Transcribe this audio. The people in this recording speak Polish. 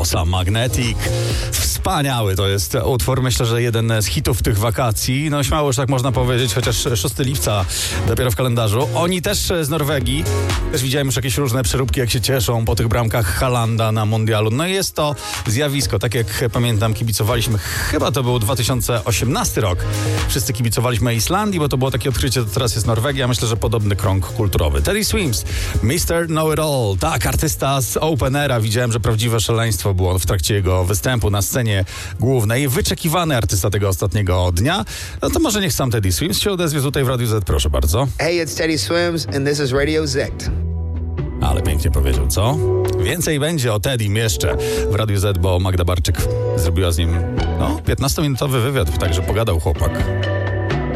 House'a Magnetic. Wspaniały to jest utwór, myślę, że jeden z hitów tych wakacji. No śmiało już tak można powiedzieć, chociaż 6 lipca dopiero w kalendarzu. Oni też z Norwegii. Też widziałem już jakieś różne przeróbki, jak się cieszą po tych bramkach Haalanda na mundialu. No i jest to zjawisko. Tak jak pamiętam, kibicowaliśmy, chyba to był 2018 rok. Wszyscy kibicowaliśmy Islandii, bo to było takie odkrycie, to teraz jest Norwegia. Myślę, że podobny krąg kulturowy. Teddy Swims, Mr. Know-It-All. Tak, artysta z Open Aira. Widziałem, że prawdziwe szaleństwo było w trakcie jego występu na scenie głównej. Wyczekiwany artysta tego ostatniego dnia. No to może niech sam Teddy Swims się odezwie tutaj w Radiu Z. Proszę bardzo. Hey, it's Teddy Swims and this is Radio Z. Ale pięknie powiedział, co? Więcej będzie o Teddym jeszcze w Radiu Z, bo Magda Barczyk zrobiła z nim 15-minutowy wywiad, także pogadał chłopak.